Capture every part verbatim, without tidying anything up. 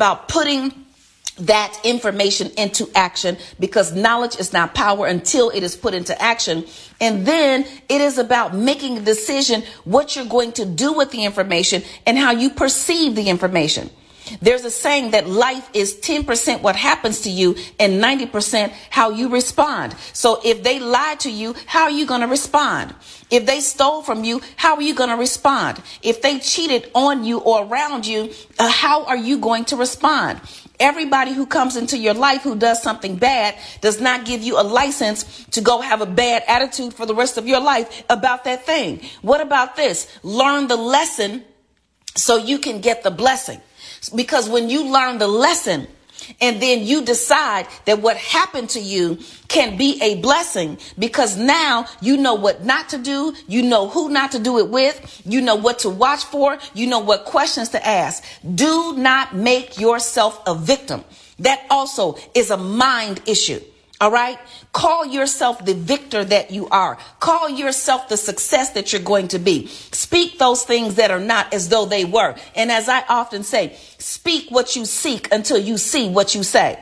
about putting that information into action, because knowledge is not power until it is put into action. And then it is about making a decision what you're going to do with the information and how you perceive the information. There's a saying that life is ten percent what happens to you and ninety percent how you respond. So if they lied to you, how are you going to respond? If they stole from you, how are you going to respond? If they cheated on you or around you, uh, how are you going to respond? Everybody who comes into your life who does something bad does not give you a license to go have a bad attitude for the rest of your life about that thing. What about this? Learn the lesson so you can get the blessing. Because when you learn the lesson and then you decide that what happened to you can be a blessing, because now you know what not to do, you know who not to do it with, you know what to watch for, you know what questions to ask. Do not make yourself a victim. That also is a mind issue. All right. Call yourself the victor that you are. Call yourself the success that you're going to be. Speak those things that are not as though they were. And as I often say, speak what you seek until you see what you say.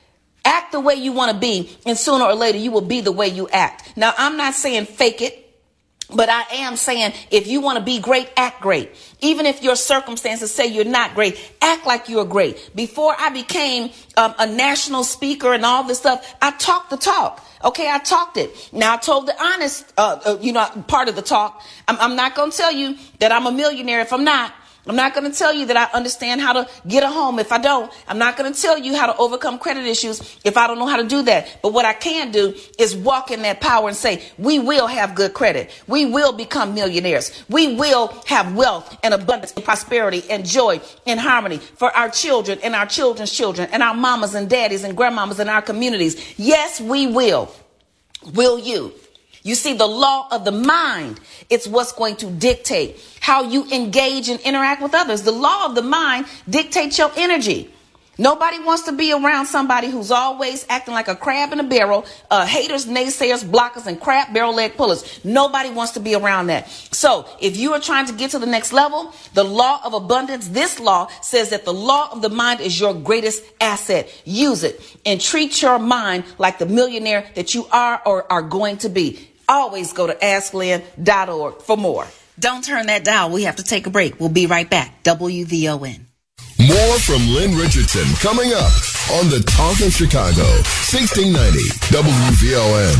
Act the way you want to be, and sooner or later you will be the way you act. Now, I'm not saying fake it, but I am saying if you want to be great, act great. Even if your circumstances say you're not great, act like you're great. Before I became um, a national speaker and all this stuff, I talked the talk. Okay, I talked it. Now, I told the honest, uh, uh, you know, part of the talk. I'm, I'm not going to tell you that I'm a millionaire if I'm not. I'm not going to tell you that I understand how to get a home if I don't. I'm not going to tell you how to overcome credit issues if I don't know how to do that. But what I can do is walk in that power and say, we will have good credit. We will become millionaires. We will have wealth and abundance and prosperity and joy and harmony for our children and our children's children and our mamas and daddies and grandmamas in our communities. Yes, we will. Will you? You see, the law of the mind, it's what's going to dictate how you engage and interact with others. The law of the mind dictates your energy. Nobody wants to be around somebody who's always acting like a crab in a barrel, uh, haters, naysayers, blockers, and crab barrel leg pullers. Nobody wants to be around that. So if you are trying to get to the next level, the law of abundance, this law says that the law of the mind is your greatest asset. Use it and treat your mind like the millionaire that you are or are going to be. Always go to ask lynn dot org for more. Don't turn that dial. We have to take a break. We'll be right back. W V O N. More from Lynn Richardson coming up on the Talk of Chicago, sixteen ninety W V O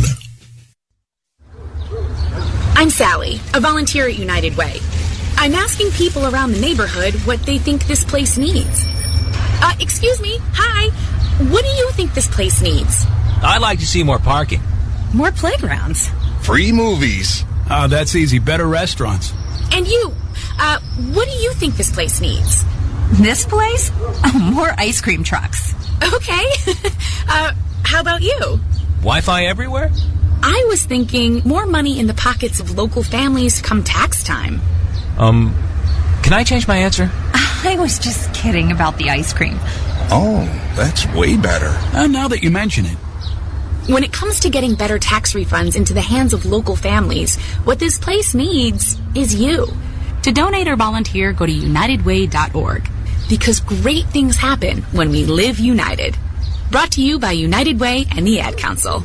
N. I'm Sally, a volunteer at United Way. I'm asking people around the neighborhood what they think this place needs. Uh, excuse me. Hi. What do you think this place needs? I'd like to see more parking. More playgrounds. Free movies. Oh, that's easy. Better restaurants. And you, uh, what do you think this place needs? This place? Oh, more ice cream trucks. Okay. uh, how about you? Wi-Fi everywhere? I was thinking more money in the pockets of local families come tax time. Um, can I change my answer? I was just kidding about the ice cream. Oh, that's way better. Uh, now that you mention it. When it comes to getting better tax refunds into the hands of local families, what this place needs is you. To donate or volunteer, go to united way dot org. Because great things happen when we live united. Brought to you by United Way and the Ad Council.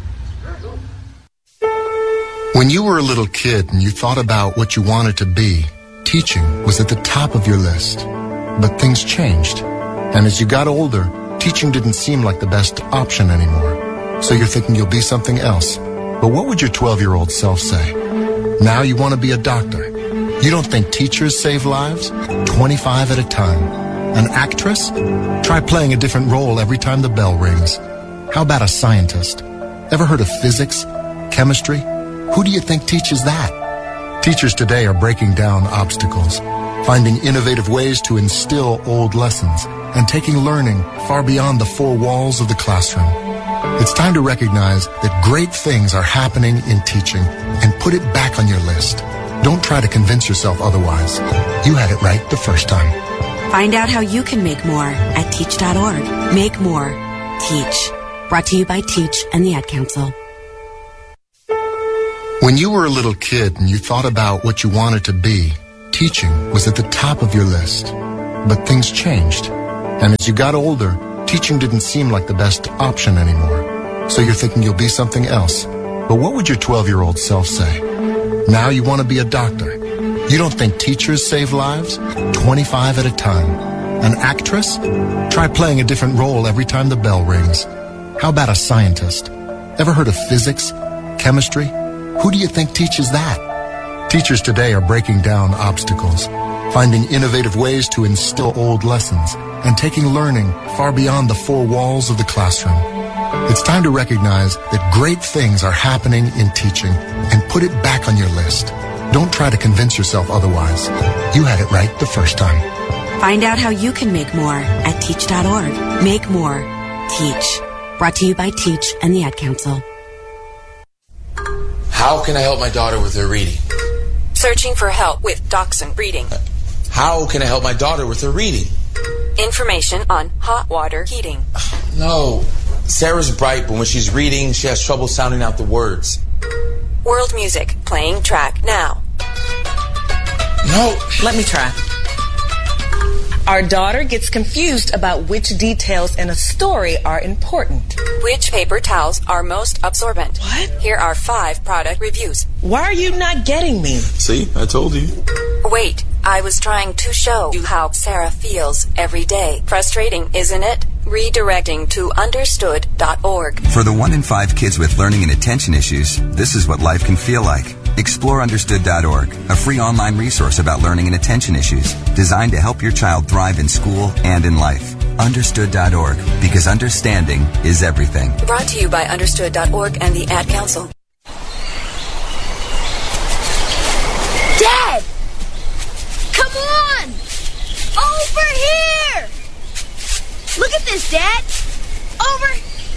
When you were a little kid and you thought about what you wanted to be, teaching was at the top of your list. But things changed. And as you got older, teaching didn't seem like the best option anymore. So you're thinking you'll be something else. But what would your twelve-year-old self say? Now you want to be a doctor. You don't think teachers save lives? twenty-five at a time. An actress? Try playing a different role every time the bell rings. How about a scientist? Ever heard of physics? Chemistry? Who do you think teaches that? Teachers today are breaking down obstacles, finding innovative ways to instill old lessons, and taking learning far beyond the four walls of the classroom. It's time to recognize that great things are happening in teaching and put it back on your list. Don't try to convince yourself otherwise. You had it right the first time. Find out how you can make more at teach dot org. Make more. Teach. Brought to you by Teach and the Ad Council. When you were a little kid and you thought about what you wanted to be, teaching was at the top of your list. But things changed. And as you got older, teaching didn't seem like the best option anymore. So you're thinking you'll be something else. But what would your twelve-year-old self say? Now you want to be a doctor. You don't think teachers save lives? twenty-five at a time. An actress? Try playing a different role every time the bell rings. How about a scientist? Ever heard of physics? Chemistry? Who do you think teaches that? Teachers today are breaking down obstacles, finding innovative ways to instill old lessons, and taking learning far beyond the four walls of the classroom. It's time to recognize that great things are happening in teaching and put it back on your list. Don't try to convince yourself otherwise. You had it right the first time. Find out how you can make more at teach dot org. Make more. Teach. Brought to you by Teach and the Ad Council. How can I help my daughter with her reading? Searching for help with Dachshund breeding. How can I help my daughter with her reading? Information on hot water heating. No. Sarah's bright, but when she's reading, she has trouble sounding out the words. World music. Playing track now. No. Let me try. Our daughter gets confused about which details in a story are important. Which paper towels are most absorbent? What? Here are five product reviews. Why are you not getting me? See, I told you. Wait, I was trying to show you how Sarah feels every day. Frustrating, isn't it? Redirecting to understood dot org. For the one in five kids with learning and attention issues, this is what life can feel like. Explore understood dot org, a free online resource about learning and attention issues, designed to help your child thrive in school and in life. understood dot org, because understanding is everything. Brought to you by understood dot org and the Ad Council. Dad! Come on! Over here! Look at this, Dad! Over...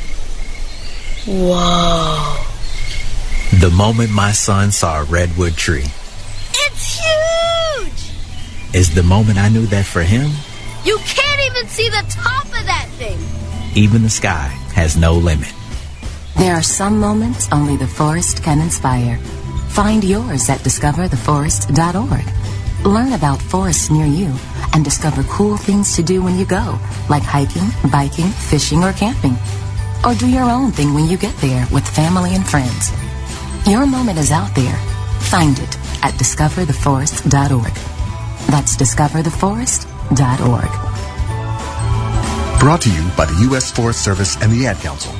Whoa. The moment my son saw a redwood tree. It's huge! Is the moment I knew that for him, you can't even see the top of that thing! even the sky has no limit. There are some moments only the forest can inspire. Find yours at discover the forest dot org. Learn about forests near you and discover cool things to do when you go, like hiking, biking, fishing, or camping. Or do your own thing when you get there with family and friends. Your moment is out there. Find it at discover the forest dot org. That's discover the forest dot org. Brought to you by the U S Forest Service and the Ad Council.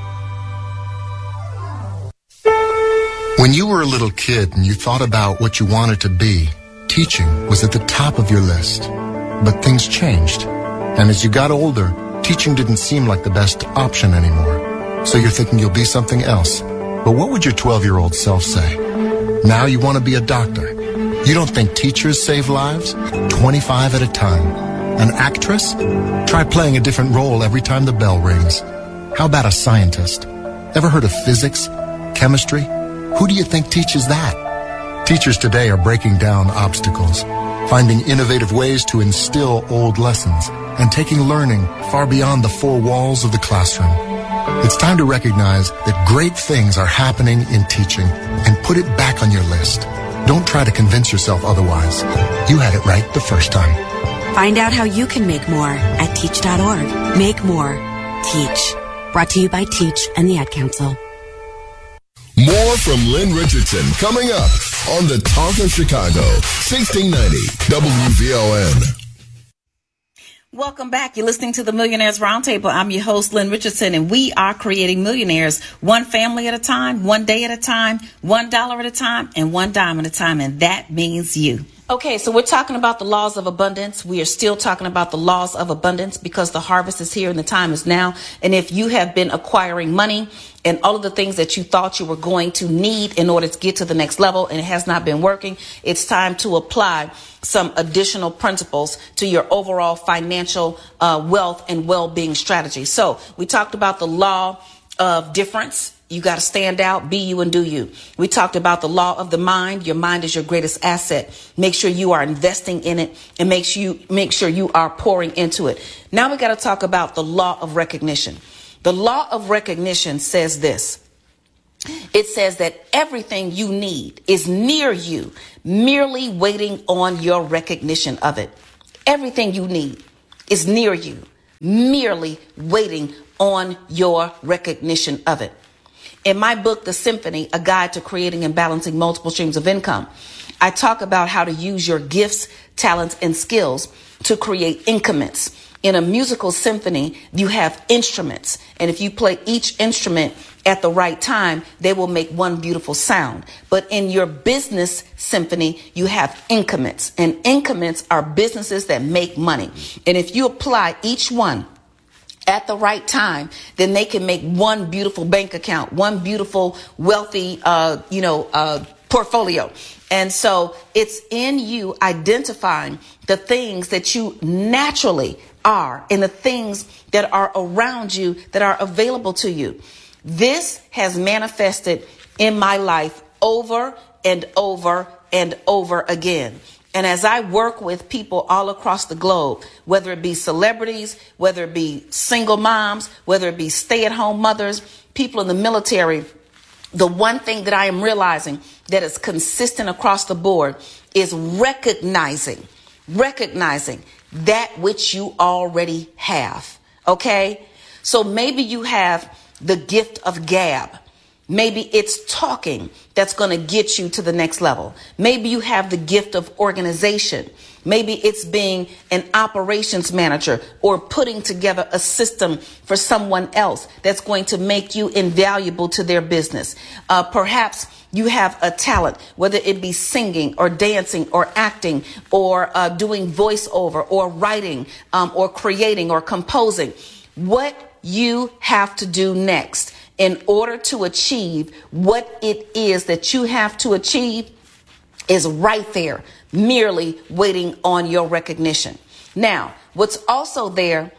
When you were a little kid and you thought about what you wanted to be, teaching was at the top of your list. But things changed. And as you got older, teaching didn't seem like the best option anymore. So you're thinking you'll be something else. But what would your twelve-year-old self say? Now you want to be a doctor. You don't think teachers save lives? twenty-five at a time. An actress? Try playing a different role every time the bell rings. How about a scientist? Ever heard of physics? Chemistry? Who do you think teaches that? Teachers today are breaking down obstacles, finding innovative ways to instill old lessons, and taking learning far beyond the four walls of the classroom. It's time to recognize that great things are happening in teaching and put it back on your list. Don't try to convince yourself otherwise. You had it right the first time. Find out how you can make more at teach dot org. Make more. Teach. Brought to you by Teach and the Ad Council. More from Lynn Richardson coming up on the Talk of Chicago, sixteen ninety W V O N. Welcome back. You're listening to the Millionaires Roundtable. I'm your host, Lynn Richardson, and we are creating millionaires one family at a time, one day at a time, one dollar at a time, and one dime at a time, and that means you. Okay, so we're talking about the laws of abundance. We are still talking about the laws of abundance because the harvest is here and the time is now. And if you have been acquiring money and all of the things that you thought you were going to need in order to get to the next level and it has not been working, it's time to apply some additional principles to your overall financial uh, wealth and well-being strategy. So we talked about the law of difference. You got to stand out, be you and do you. We talked about the law of the mind. Your mind is your greatest asset. Make sure you are investing in it and make sure you, make sure you are pouring into it. Now we got to talk about the law of recognition. The law of recognition says this. It says that everything you need is near you, merely waiting on your recognition of it. Everything you need is near you. merely waiting on your recognition of it. In my book, The Symphony, A Guide to Creating and Balancing Multiple Streams of Income, I talk about how to use your gifts, talents, and skills to create increments. In a musical symphony, you have instruments, and if you play each instrument at the right time, they will make one beautiful sound. But in your business symphony, you have increments, and increments are businesses that make money. And if you apply each one at the right time, then they can make one beautiful bank account, one beautiful wealthy, uh, you know, uh, portfolio. And so it's in you identifying the things that you naturally are and the things that are around you that are available to you. This has manifested in my life over and over and over again. And as I work with people all across the globe, whether it be celebrities, whether it be single moms, whether it be stay-at-home mothers, people in the military, the one thing that I am realizing that is consistent across the board is recognizing, recognizing that which you already have. Okay? So maybe you have the gift of gab. Maybe it's talking that's going to get you to the next level. Maybe you have the gift of organization. Maybe it's being an operations manager or putting together a system for someone else that's going to make you invaluable to their business. Uh, perhaps you have a talent, whether it be singing or dancing or acting or uh, doing voiceover or writing um, or creating or composing. What you have to do next in order to achieve what it is that you have to achieve is right there, merely waiting on your recognition. Now, what's also there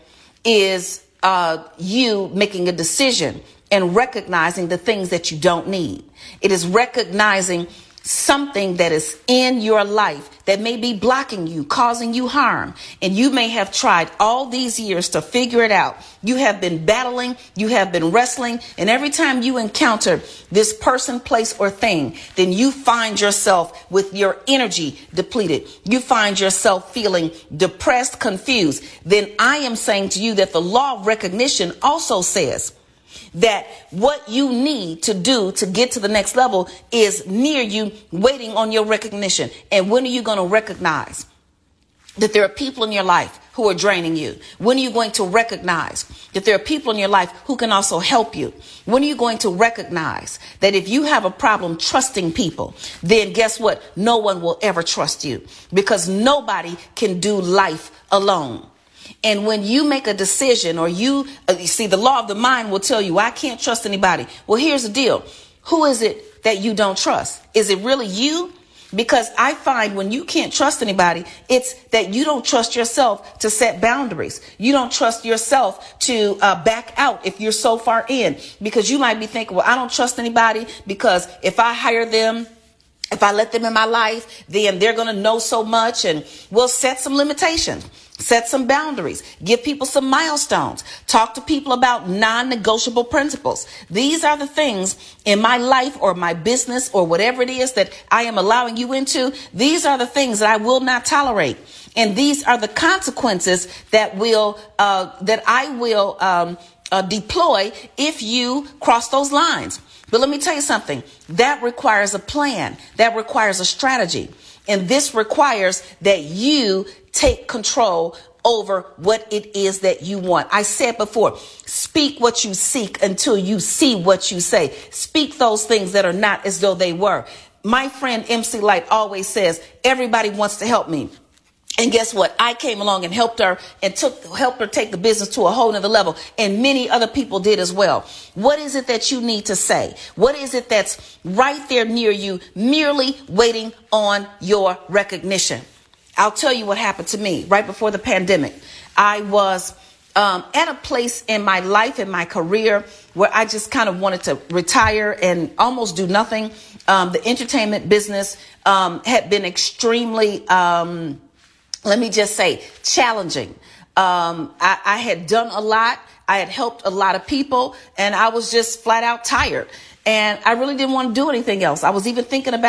is uh, you making a decision and recognizing the things that you don't need. It is recognizing something that is in your life that may be blocking you, causing you harm. And you may have tried all these years to figure it out. You have been battling, you have been wrestling, and every time you encounter this person, place, or thing, then you find yourself with your energy depleted. You find yourself feeling depressed, confused. Then I am saying to you that the law of recognition also says that what you need to do to get to the next level is near you, waiting on your recognition. And when are you going to recognize that there are people in your life who are draining you? When are you going to recognize that there are people in your life who can also help you? When are you going to recognize that if you have a problem trusting people, then guess what? No one will ever trust you, because nobody can do life alone. And when you make a decision, or you, uh, you see, the law of the mind will tell you, I can't trust anybody. Well, here's the deal. Who is it that you don't trust? Is it really you? Because I find when you can't trust anybody, it's that you don't trust yourself to set boundaries. You don't trust yourself to uh, back out if you're so far in, because you might be thinking, well, I don't trust anybody because if I hire them, if I let them in my life, then they're going to know so much. And we'll set some limitations. Set some boundaries, give people some milestones, talk to people about non-negotiable principles. These are the things in my life or my business or whatever it is that I am allowing you into. These are the things that I will not tolerate. And these are the consequences that will, uh, that I will, um, uh, deploy if you cross those lines. But let me tell you something that requires a plan, that requires a strategy. And this requires that you take control over what it is that you want. I said before, speak what you seek until you see what you say. Speak those things that are not as though they were. My friend M C Light always says, everybody wants to help me. And guess what? I came along and helped her and took helped her take the business to a whole nother level. And many other people did as well. What is it that you need to say? What is it that's right there near you, merely waiting on your recognition? I'll tell you what happened to me right before the pandemic. I was um, at a place in my life, in my career, where I just kind of wanted to retire and almost do nothing. Um, the entertainment business um, had been extremely, um, let me just say, challenging. Um, I, I had done a lot. I had helped a lot of people, and I was just flat out tired. And I really didn't want to do anything else. I was even thinking about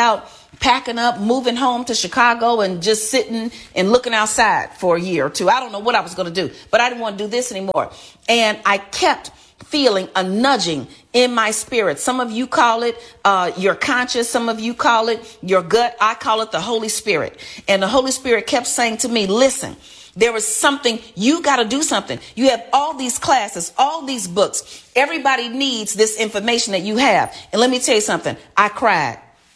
packing up, moving home to Chicago and just sitting and looking outside for a year or two. I don't know what I was going to do, but I didn't want to do this anymore. And I kept feeling a nudging in my spirit. Some of you call it uh, your conscience. Some of you call it your gut. I call it the Holy Spirit. And the Holy Spirit kept saying to me, listen, there is something, you got to do something. You have all these classes, all these books. Everybody needs this information that you have. And let me tell you something. I cried.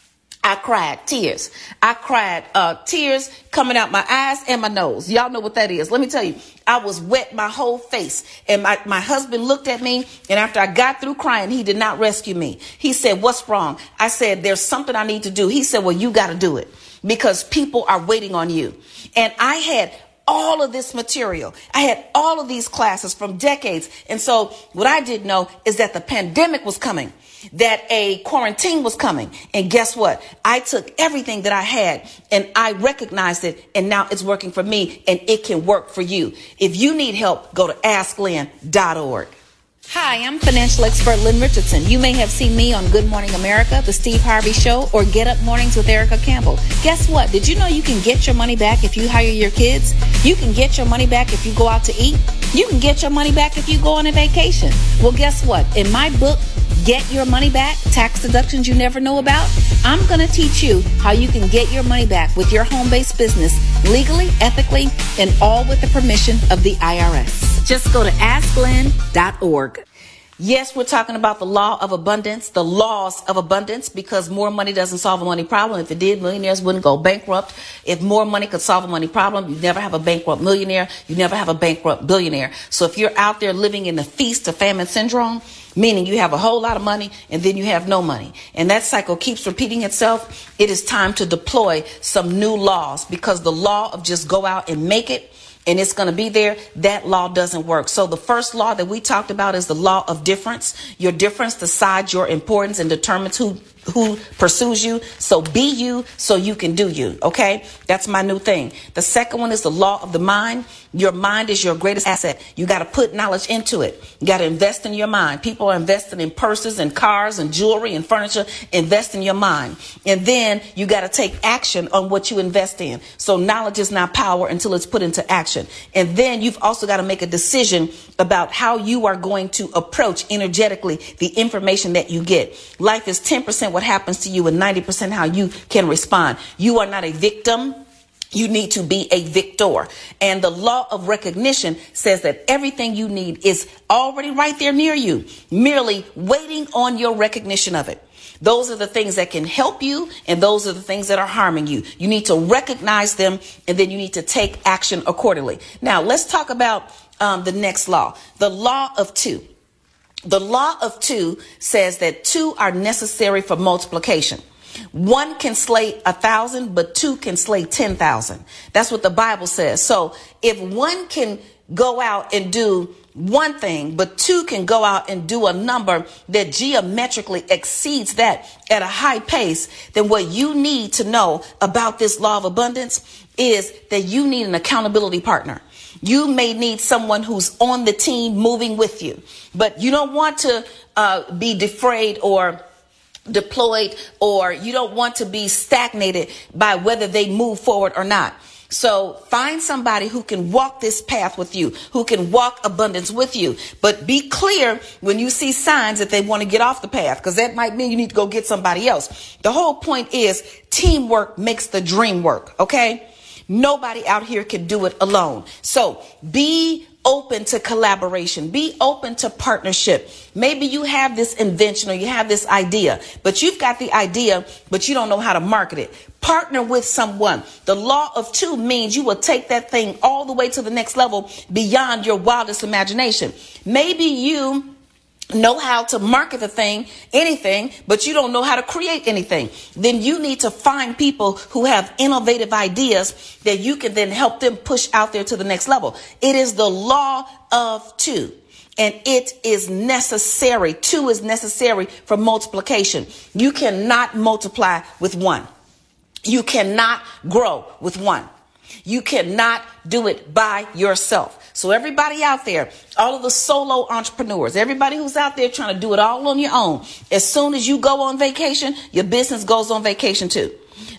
I cried tears. I cried uh, tears coming out my eyes and my nose. Y'all know what that is. Let me tell you, I was wet my whole face. And my, my husband looked at me. And after I got through crying, he did not rescue me. He said, what's wrong? I said, there's something I need to do. He said, well, you got to do it because people are waiting on you. And I had all of this material. I had all of these classes from decades. And so what I didn't know is that the pandemic was coming, that a quarantine was coming. And guess what? I took everything that I had and I recognized it. And now it's working for me and it can work for you. If you need help, go to ask lynn dot org. Hi, I'm financial expert Lynn Richardson. You may have seen me on Good Morning America, The Steve Harvey Show, or Get Up Mornings with Erica Campbell. Guess what? Did you know you can get your money back if you hire your kids? You can get your money back if you go out to eat. You can get your money back if you go on a vacation. Well, guess what? In my book, Get Your Money Back, Tax Deductions You Never Know About, I'm going to teach you how you can get your money back with your home-based business legally, ethically, and all with the permission of the I R S. Just go to ask lynn dot org. Yes, we're talking about the law of abundance, the laws of abundance, because more money doesn't solve a money problem. If it did, millionaires wouldn't go bankrupt. If more money could solve a money problem, you never have a bankrupt millionaire. You never have a bankrupt billionaire. So if you're out there living in the feast of famine syndrome, meaning you have a whole lot of money and then you have no money, and that cycle keeps repeating itself, it is time to deploy some new laws, because the law of just go out and make it and it's going to be there, that law doesn't work. So the first law that we talked about is the law of difference. Your difference decides your importance and determines who who pursues you. So be you so you can do you. Okay, that's my new thing. The second one is the law of the mind. Your mind is your greatest asset. You got to put knowledge into it. You got to invest in your mind. People are investing in purses and cars and jewelry and furniture. Invest in your mind. And then you got to take action on what you invest in. So knowledge is not power until it's put into action. And then you've also got to make a decision about how you are going to approach energetically the information that you get. Life is ten percent what happens to you and ninety percent how you can respond. You are not a victim. You need to be a victor. And the law of recognition says that everything you need is already right there near you, merely waiting on your recognition of it. Those are the things that can help you, and those are the things that are harming you. You need to recognize them, and then you need to take action accordingly. Now, let's talk about um, the next law, the law of two. The law of two says that two are necessary for multiplication. One can slay a thousand, but two can slay ten thousand. That's what the Bible says. So if one can go out and do one thing, but two can go out and do a number that geometrically exceeds that at a high pace, then what you need to know about this law of abundance is that you need an accountability partner. You may need someone who's on the team moving with you, but you don't want to uh, be defrayed or deployed, or you don't want to be stagnated by whether they move forward or not. So find somebody who can walk this path with you, who can walk abundance with you. But be clear when you see signs that they want to get off the path, because that might mean you need to go get somebody else. The whole point is teamwork makes the dream work. Okay. Nobody out here can do it alone. So be open to collaboration. Be open to partnership. Maybe you have this invention or you have this idea, but you've got the idea, but you don't know how to market it. Partner with someone. The law of two means you will take that thing all the way to the next level beyond your wildest imagination. Maybe you know how to market the thing, anything, but you don't know how to create anything. Then you need to find people who have innovative ideas that you can then help them push out there to the next level. It is the law of two, and it is necessary. Two is necessary for multiplication. You cannot multiply with one. You cannot grow with one. You cannot do it by yourself. So everybody out there, all of the solo entrepreneurs, everybody who's out there trying to do it all on your own, as soon as you go on vacation, your business goes on vacation too.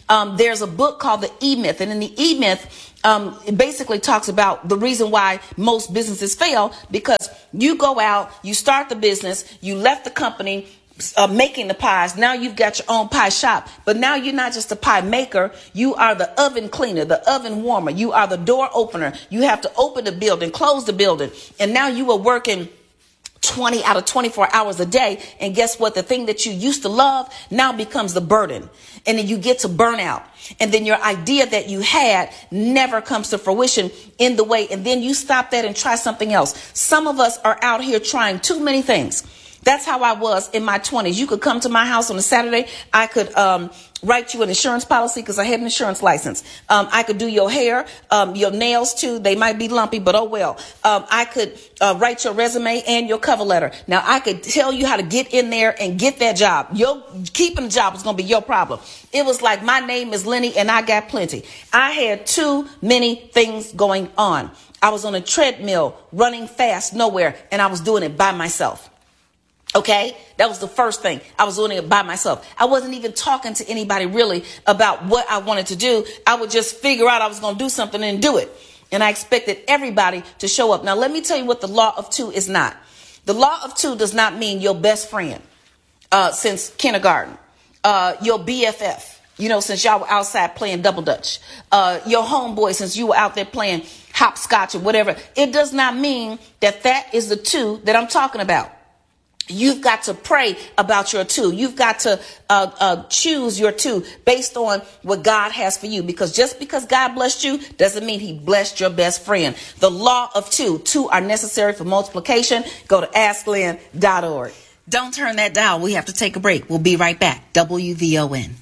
Um, there's a book called The E-Myth, and in the E-Myth, um, it basically talks about the reason why most businesses fail, because you go out, you start the business, you left the company uh, making the pies. Now you've got your own pie shop, but now you're not just a pie maker. You are the oven cleaner, the oven warmer. You are the door opener. You have to open the building, close the building. And now you are working twenty out of twenty-four hours a day. And guess what? The thing that you used to love now becomes the burden. And then you get to burnout. And then your idea that you had never comes to fruition in the way. And then you stop that and try something else. Some of us are out here trying too many things. That's how I was in my twenties. You could come to my house on a Saturday. I could um, write you an insurance policy because I had an insurance license. Um, I could do your hair, um, your nails too. They might be lumpy, but oh well. Um, I could uh, write your resume and your cover letter. Now I could tell you how to get in there and get that job. Your keeping the job was going to be your problem. It was like, my name is Lenny and I got plenty. I had too many things going on. I was on a treadmill running fast nowhere, and I was doing it by myself. Okay, that was the first thing. I was doing it by myself. I wasn't even talking to anybody really about what I wanted to do. I would just figure out I was going to do something and do it. And I expected everybody to show up. Now, let me tell you what the law of two is not. The law of two does not mean your best friend uh, since kindergarten, uh, your B F F, you know, since y'all were outside playing double dutch, uh, your homeboy since you were out there playing hopscotch or whatever. It does not mean that that is the two that I'm talking about. You've got to pray about your two. You've got to uh, uh, choose your two based on what God has for you. Because just because God blessed you doesn't mean he blessed your best friend. The law of two. Two are necessary for multiplication. Go to ask lynn dot org. Don't turn that dial. We have to take a break. We'll be right back. W V O N.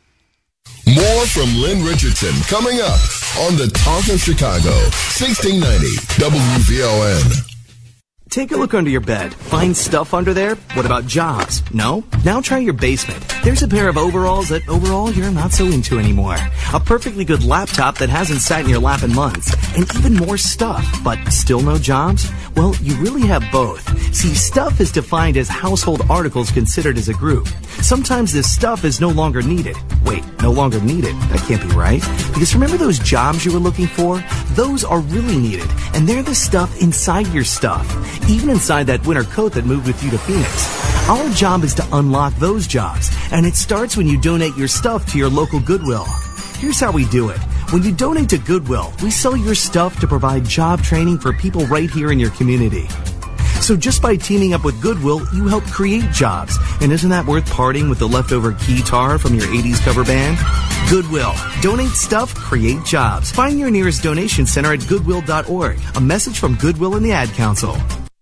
More from Lynn Richardson coming up on the Talk of Chicago, sixteen ninety W V O N. Take a look under your bed. Find stuff under there? What about jobs? No? Now try your basement. There's a pair of overalls that overall you're not so into anymore. A perfectly good laptop that hasn't sat in your lap in months. And even more stuff, but still no jobs? Well, you really have both. See, stuff is defined as household articles considered as a group. Sometimes this stuff is no longer needed. Wait, no longer needed? That can't be right. Because remember those jobs you were looking for? Those are really needed. And they're the stuff inside your stuff. Even inside that winter coat that moved with you to Phoenix. Our job is to unlock those jobs, and it starts when you donate your stuff to your local Goodwill. Here's how we do it. When you donate to Goodwill, we sell your stuff to provide job training for people right here in your community. So just by teaming up with Goodwill, you help create jobs. And isn't that worth parting with the leftover keytar from your eighties cover band? Goodwill. Donate stuff, create jobs. Find your nearest donation center at goodwill dot org. A message from Goodwill and the Ad Council.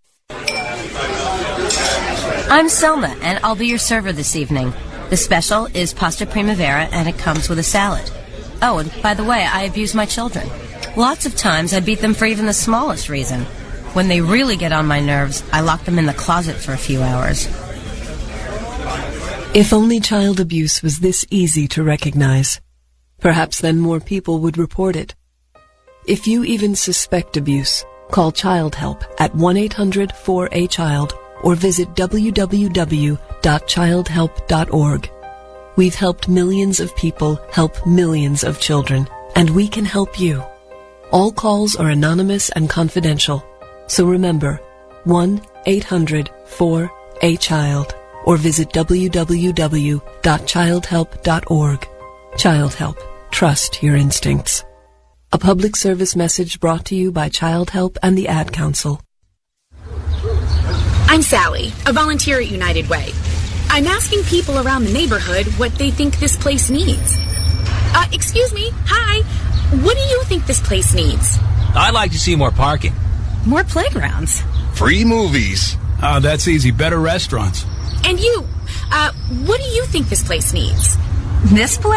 I'm Selma, and I'll be your server this evening. The special is pasta primavera, and it comes with a salad. Oh, and by the way, I abuse my children. Lots of times I beat them for even the smallest reason. When they really get on my nerves, I lock them in the closet for a few hours. If only child abuse was this easy to recognize, perhaps then more people would report it. If you even suspect abuse, call Child Help at one eight hundred four A child or visit w w w dot child help dot org. We've helped millions of people help millions of children, and we can help you. All calls are anonymous and confidential, so remember, one eight hundred four A child or visit w w w dot child help dot org. Child Help. Trust your instincts. A public service message brought to you by Child Help and the Ad Council. I'm Sally, a volunteer at United Way. I'm asking people around the neighborhood what they think this place needs. Uh, excuse me, hi. What do you think this place needs? I'd like to see more parking. More playgrounds. Free movies. Oh, that's easy. Better restaurants. And you, uh, what do you think this place needs? This place?